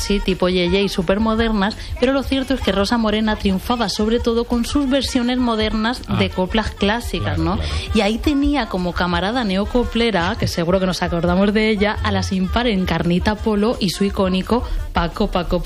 sí, tipo Yeye y súper modernas, pero lo cierto es que Rosa Morena triunfaba sobre todo con sus versiones modernas de coplas clásicas, claro, ¿no? Claro. Y ahí tenía como camarada neocoplera, que seguro que nos acordamos de ella, a la sin par Encarnita Polo y su icónico Paco